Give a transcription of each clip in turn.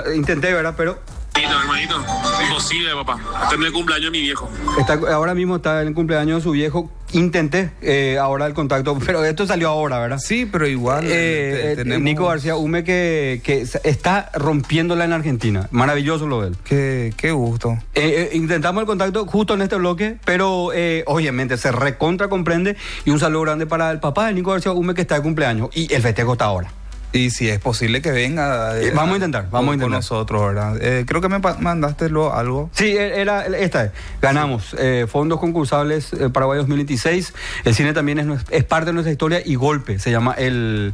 intenté, ¿verdad? Pero... Hermanito, imposible, papá. Hasta en el cumpleaños de mi viejo. Ahora mismo está en el cumpleaños de su viejo. Intenté ahora el contacto, pero esto salió ahora, ¿verdad? Sí, pero igual tenemos... Nico García Hume que está rompiéndola en Argentina. Maravilloso lo de él. Qué gusto. Intentamos el contacto justo en este bloque, pero obviamente se recontra comprende. Y un saludo grande para el papá de Nico García Hume que está de cumpleaños. Y el festejo está ahora. Y si es posible que venga... vamos a intentar. Con nosotros, ¿verdad? Creo que me mandaste algo. Sí, esta es. Ganamos fondos concursables Paraguay 2026. El cine también es parte de nuestra historia y Golpe. Se llama el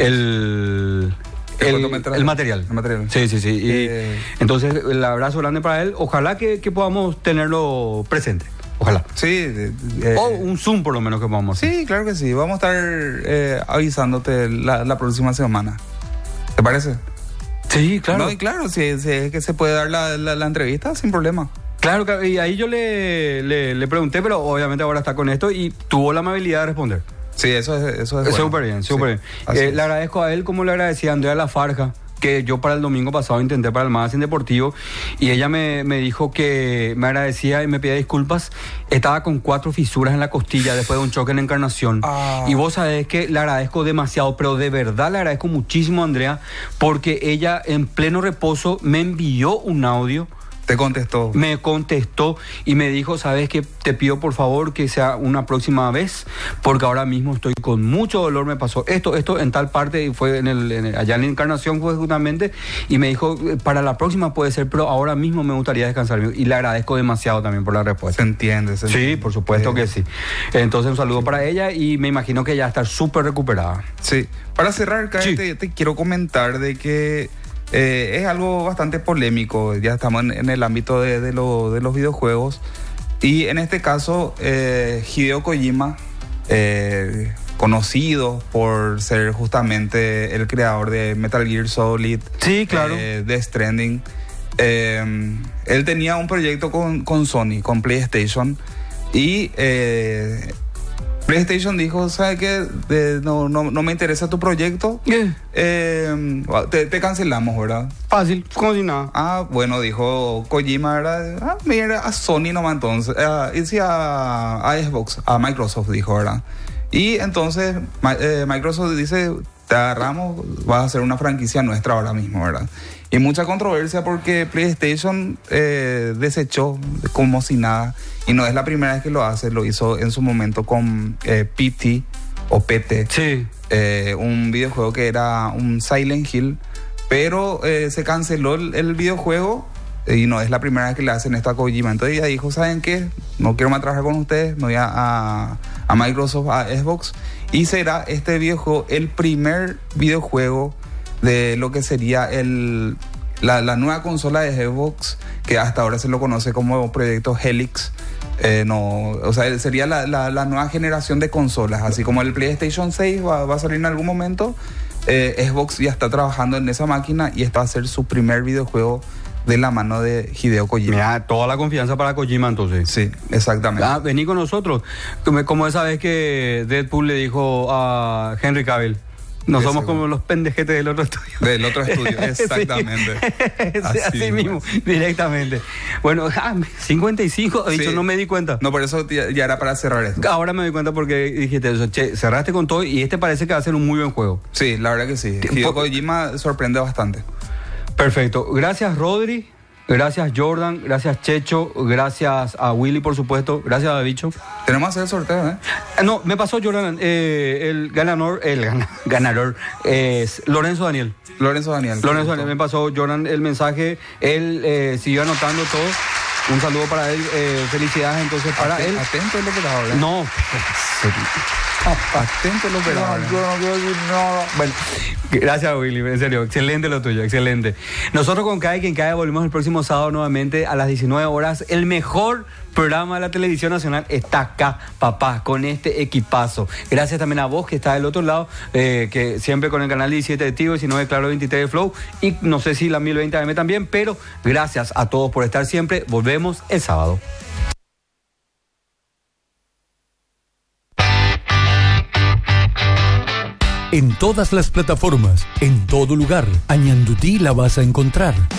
material. El material. Sí. Y entonces, el abrazo grande para él. Ojalá que podamos tenerlo presente. Ojalá. Sí. O un Zoom por lo menos que podamos hacer. Sí, claro que sí. Vamos a estar avisándote la próxima semana. ¿Te parece? Sí, claro. No, y claro, si es que se puede dar la entrevista sin problema. Claro, y ahí yo le pregunté, pero obviamente ahora está con esto y tuvo la amabilidad de responder. Sí, eso es bueno. Súper bien. Le agradezco a él como le agradecía a Andrea Lafarja, que yo para el domingo pasado intenté para el Magazine Deportivo y ella me dijo que me agradecía y me pedía disculpas. Estaba con 4 fisuras en la costilla después de un choque en Encarnación. Y vos sabés que le agradezco demasiado, pero de verdad le agradezco muchísimo a Andrea, porque ella en pleno reposo me envió un audio. ¿Te contestó? Me contestó y me dijo, ¿sabes qué? Te pido por favor que sea una próxima vez, porque ahora mismo estoy con mucho dolor, me pasó esto en tal parte, y fue allá en la Encarnación fue justamente, y me dijo, para la próxima puede ser, pero ahora mismo me gustaría descansar, y le agradezco demasiado también por la respuesta. Se entiende. Sí, por supuesto que sí. Entonces un saludo para ella y me imagino que ya está súper recuperada. Sí. Para cerrar, Kai, sí. te quiero comentar de que es algo bastante polémico. Ya estamos en el ámbito de los videojuegos. Y en este caso, Hideo Kojima, conocido por ser justamente el creador de Metal Gear Solid, sí, claro, Death Stranding, él tenía un proyecto con Sony, con PlayStation, y PlayStation dijo, ¿sabes qué? No me interesa tu proyecto. Te cancelamos, ¿verdad? Fácil, como si nada. Bueno, dijo Kojima, ¿verdad? Mira, a Sony nomás entonces. Y sí, a Xbox, a Microsoft, dijo, ¿verdad? Y entonces Microsoft dice, te agarramos, vas a hacer una franquicia nuestra ahora mismo, ¿verdad? Y mucha controversia porque PlayStation desechó como si nada. Y no es la primera vez que lo hace, lo hizo en su momento con PT o PT. Sí. Un videojuego que era un Silent Hill, pero se canceló el videojuego y no es la primera vez que le hacen esto a Kojima. Entonces ella dijo, ¿saben qué? No quiero más trabajar con ustedes, me voy a Microsoft, a Xbox, y será este videojuego el primer videojuego de lo que sería la nueva consola de Xbox, que hasta ahora se lo conoce como proyecto Helix. Sería la nueva generación de consolas, así como el PlayStation 6 va a salir en algún momento. Xbox ya está trabajando en esa máquina y esta va a ser su primer videojuego de la mano de Hideo Kojima. Mira, toda la confianza para Kojima entonces. Sí, exactamente. Vení con nosotros, como esa vez que Deadpool le dijo a Henry Cavill, no somos como los pendejetes del otro estudio. Del otro estudio, exactamente. Sí, así mismo, directamente. Bueno, 55, he dicho, no me di cuenta. No, por eso ya era para cerrar esto. Ahora me di cuenta porque dijiste eso, cerraste con todo y parece que va a ser un muy buen juego. Sí, la verdad que sí. Hideo Kojima sorprende bastante. Perfecto. Gracias, Rodri. Gracias, Jordan. Gracias, Checho. Gracias a Willy, por supuesto. Gracias a Bicho. Tenemos que hacer el sorteo, No, me pasó Jordan. El ganador es Lorenzo Daniel. Lorenzo Daniel, me pasó Jordan el mensaje. Él siguió anotando todo. Un saludo para él. Felicidades entonces para él. Atento es lo que estás hablando. No. Atento es lo que estás hablando. Yo no quiero decir nada. Bueno, gracias, Willy. En serio, excelente lo tuyo, excelente. Nosotros con Cae Quien Cae volvemos el próximo sábado nuevamente a las 19 horas. El mejor programa de la televisión nacional está acá, papá, con este equipazo. Gracias también a vos que está del otro lado, que siempre con el canal 17 de Tigo y 19 Claro 23 de Flow, y no sé si la 1020 AM también, pero gracias a todos por estar siempre. Volvemos el sábado. En todas las plataformas, en todo lugar, Añandutí la vas a encontrar.